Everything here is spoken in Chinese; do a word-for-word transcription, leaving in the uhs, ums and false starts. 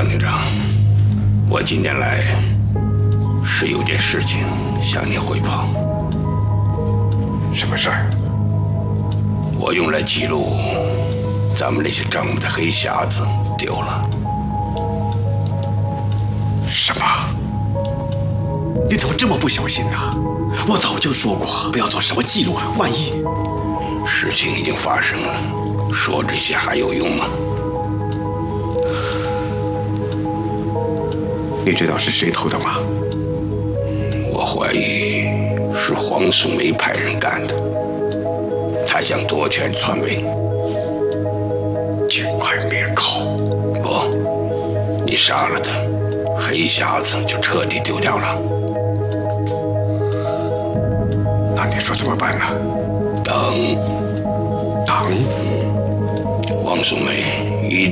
张警长，我今天来是有件事情向您汇报。 什么事儿？ 我用来记录咱们那些账目的黑匣子丢了。 什么？你怎么这么不小心呢？我早就说过不要做什么记录，万一…… 事情已经发生了，说这些还有用吗？ 你知道是谁偷的吗？ 我怀疑是黄素梅派人干的，他想夺权篡位。 尽快灭口！ 不，你杀了他，黑匣子就彻底丢掉了。 那你说怎么办呢？ 等， 等。 黄素梅一定